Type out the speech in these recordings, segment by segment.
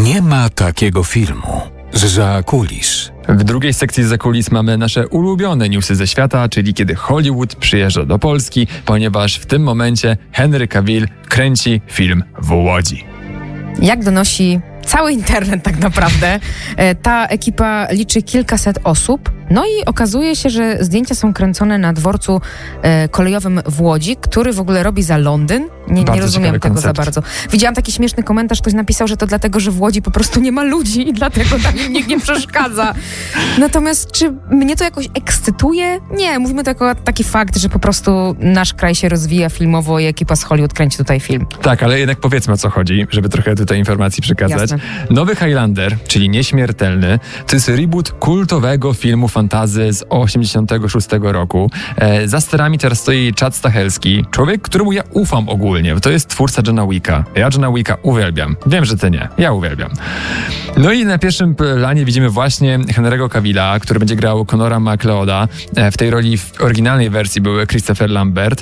Nie ma takiego filmu. Zza kulis. W drugiej sekcji za kulis mamy nasze ulubione newsy ze świata, czyli kiedy Hollywood przyjeżdża do Polski, ponieważ w tym momencie Henry Cavill kręci film w Łodzi. Jak donosi cały internet tak naprawdę, ta ekipa liczy kilkaset osób. No i okazuje się, że zdjęcia są kręcone na dworcu kolejowym w Łodzi, który w ogóle robi za Londyn. Nie rozumiem tego za bardzo. Widziałam taki śmieszny komentarz, ktoś napisał, że to dlatego, że w Łodzi po prostu nie ma ludzi i dlatego tam im nikt nie przeszkadza. Natomiast czy mnie to jakoś ekscytuje? Nie, mówimy to jako taki fakt, że po prostu nasz kraj się rozwija filmowo i ekipa z Hollywood kręci tutaj film. Tak, ale jednak powiedzmy, o co chodzi, żeby trochę tutaj informacji przekazać. Jasne. Nowy Highlander, czyli Nieśmiertelny, to jest reboot kultowego filmu fantasy z 86 roku. Za sterami teraz stoi Chad Stahelski, człowiek, któremu ja ufam ogólnie. To jest twórca Johna Wicka. Ja Johna Wicka uwielbiam. Wiem, że ty nie. Ja uwielbiam. No i na pierwszym planie widzimy właśnie Henry'ego Cavilla, który będzie grał Conora McLeoda. W tej roli w oryginalnej wersji był Christopher Lambert.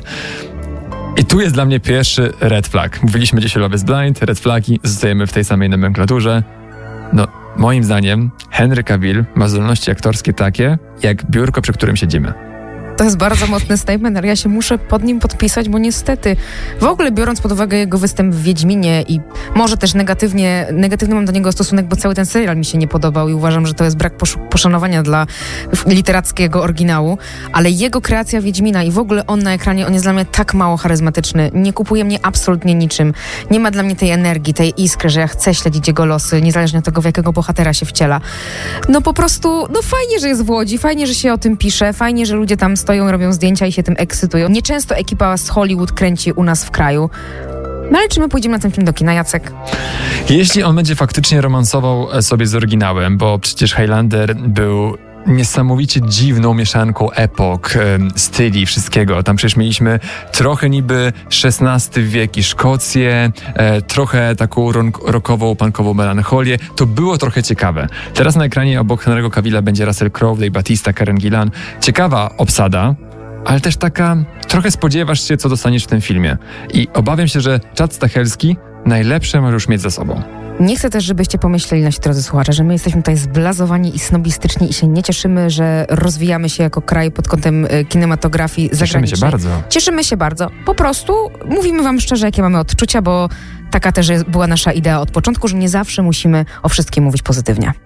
I tu jest dla mnie pierwszy red flag. Mówiliśmy dzisiaj Love is Blind, red flagi, zostajemy w tej samej nomenklaturze. No, moim zdaniem Henry Cavill ma zdolności aktorskie takie, jak biurko, przy którym siedzimy. To jest bardzo mocny statement, ale ja się muszę pod nim podpisać, bo niestety, w ogóle biorąc pod uwagę jego występ w Wiedźminie i może też negatywny mam do niego stosunek, bo cały ten serial mi się nie podobał i uważam, że to jest brak poszanowania dla literackiego oryginału, ale jego kreacja Wiedźmina i w ogóle on na ekranie, on jest dla mnie tak mało charyzmatyczny, nie kupuje mnie absolutnie niczym, nie ma dla mnie tej energii, tej iskry, że ja chcę śledzić jego losy, niezależnie od tego, w jakiego bohatera się wciela. No po prostu, no fajnie, że jest w Łodzi, fajnie, że się o tym pisze, fajnie, że ludzie tam stoją, robią zdjęcia i się tym ekscytują. Nieczęsto ekipa z Hollywood kręci u nas w kraju. No ale czy my pójdziemy na ten film do kina, Jacek? Jeśli on będzie faktycznie romansował sobie z oryginałem, bo przecież Highlander był niesamowicie dziwną mieszanką epok, styli, wszystkiego. Tam przecież mieliśmy trochę niby XVI wiek i Szkocję, trochę taką rockową, punkową melancholię. To było trochę ciekawe. Teraz na ekranie obok Henry'ego Cavilla będzie Russell Crowe, Dave Bautista, Karen Gillan. Ciekawa obsada, ale też taka, trochę spodziewasz się, co dostaniesz w tym filmie. I obawiam się, że Chad Stahelski najlepsze może już mieć za sobą. Nie chcę też, żebyście pomyśleli, nasi drodzy słuchacze, że my jesteśmy tutaj zblazowani i snobistyczni i się nie cieszymy, że rozwijamy się jako kraj pod kątem kinematografii zagranicznej. Cieszymy się bardzo. Cieszymy się bardzo. Po prostu mówimy wam szczerze, jakie mamy odczucia, bo taka też była nasza idea od początku, że nie zawsze musimy o wszystkim mówić pozytywnie.